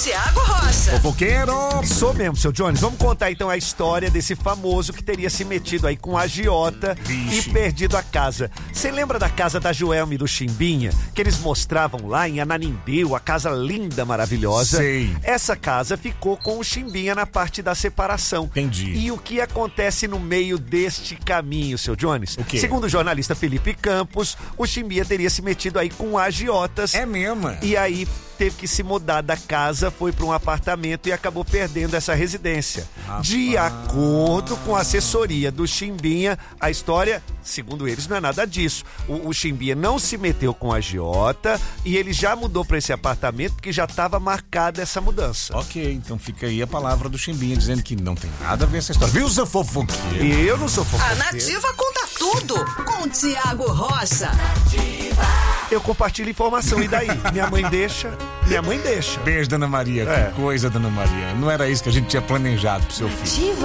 Tiago Rocha. Fofoqueiro. Sou mesmo, seu Jones. Vamos contar então a história desse famoso que teria se metido aí com um agiota e perdido a casa. Você lembra da casa da Joelma e do Chimbinha? Que eles mostravam lá em Ananindeua, a casa linda, maravilhosa. Sei. Essa casa ficou com o Chimbinha na parte da separação. Entendi. E o que acontece no meio deste caminho, seu Jones? O quê? Segundo o jornalista Felipe Campos, o Chimbinha teria se metido aí com agiotas. É mesmo? E aí teve que se mudar da casa, foi para um apartamento e acabou perdendo essa residência. De acordo com a assessoria do Chimbinha, a história, segundo eles, não é nada disso. O Chimbinha não se meteu com a agiota e ele já mudou para esse apartamento porque já estava marcada essa mudança. Ok, então fica aí a palavra do Chimbinha dizendo que não tem nada a ver essa história. Viu, seu fofoqueiro? E eu não sou fofoqueiro. A Nativa conta tudo com Tiago Rocha. Eu compartilho informação, e daí? Minha mãe deixa. Beijo, Dona Maria. Que coisa, Dona Maria. Não era isso que a gente tinha planejado pro seu filho.